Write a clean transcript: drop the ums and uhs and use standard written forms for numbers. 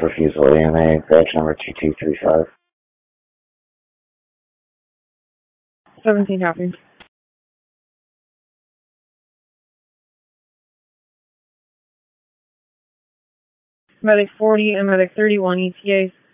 refusal AMA, badge number 2235. 17 copy. Medic 40 and Medic 31 ETAs.